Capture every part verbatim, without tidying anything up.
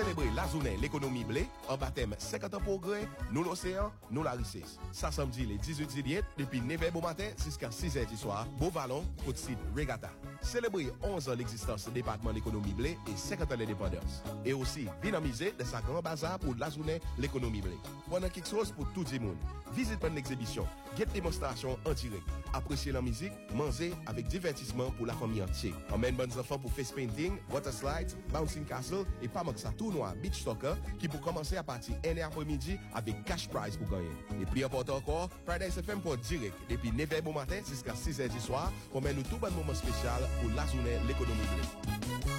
célébrer la journée l'économie blé, en baptême cinquante ans progrès, nous l'océan, nous la richesse. Ça samedi les dix-huit juillet, depuis neuf heures au matin jusqu'à six heures du soir, Beau Vallon, côte sud Regatta. Célébrer onze ans l'existence du département l'économie blé et cinquante ans l'indépendance. Et aussi dynamiser de sa grand bazar pour la journée l'économie blé. Pendant quelque chose pour tout le monde. Visite une exhibition, get démonstration en direct. Apprécier la musique, manger avec divertissement pour la famille entière. Emmène bonnes enfants pour face painting, water slides, bouncing castle et pas manquer ça tournoi beach soccer qui pour commencer à partir un heure après-midi avec cash prize pour gagner. Et plus important encore, Paradise F M pour direct depuis neuf heures au matin jusqu'à six heures du soir pour mettre nous tout bon moment spécial pour la journée l'économie blé.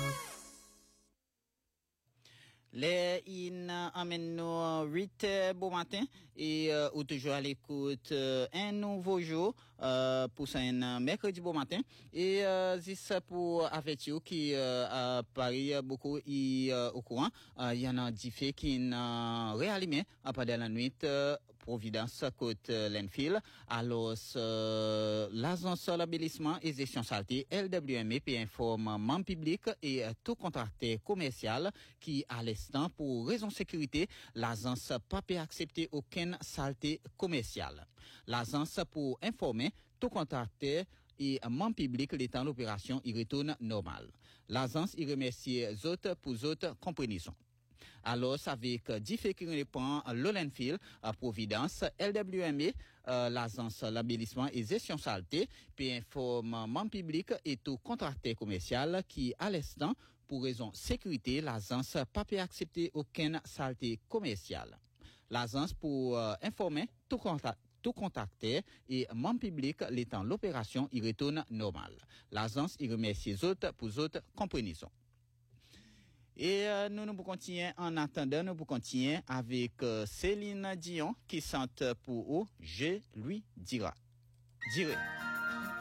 Les in amène nous huit bon matin et euh, ou toujours à l'écoute euh, un nouveau jour euh, pour un mercredi bon matin et euh, c'est pour avec vous qui euh, à Paris beaucoup y euh, au courant il y en a dix faits qui n'a réanimé après de la nuit euh, Providence côte euh, Lenfield alors euh, l'agence l'embellissement et gestion saleté L W M E P informe membre public et euh, tout contracté commercial qui à pour raison sécurité, l'agence pas peut accepter aucune saleté commerciale. L'agence pour informer tout contracteur et membre public l'état l'opération y retourne normal. L'agence y remercie les autres pour autres compréhensions. Alors, avec dix faits qui répondent à Lolenfield, à Providence, L W M E, euh, l'agence l'embellissement et gestion saleté, puis informe membre public et tout contracteur commercial qui, à l'instant, pour raison sécurité, l'agence pas peut accepter aucune saleté commerciale. L'agence pour euh, informer tout contact tout contacté et membre public l'étant l'opération y retourne normal. L'agence y remercie les autres pour autres compréhensions. Et euh, nous nous continuer en attendant, nous continuer avec euh, Céline Dion qui chante pour vous, je lui dirai. Dirai.